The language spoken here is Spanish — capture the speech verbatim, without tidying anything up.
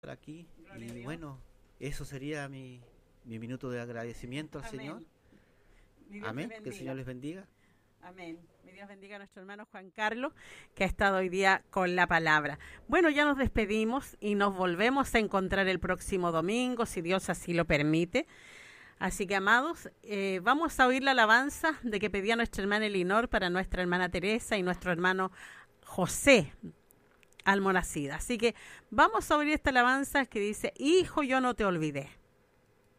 aquí y bueno, eso sería mi, mi minuto de agradecimiento al Amén. Señor. Mi Dios Amén, te que el bendiga. Señor les bendiga. Amén. Mi Dios bendiga a nuestro hermano Juan Carlos, que ha estado hoy día con la palabra. Bueno, ya nos despedimos y nos volvemos a encontrar el próximo domingo, si Dios así lo permite. Así que, amados, eh, vamos a oír la alabanza de que pedía nuestra hermana Elinor para nuestra hermana Teresa y nuestro hermano José Almonacida. Así que vamos a oír esta alabanza que dice: Hijo, yo no te olvidé.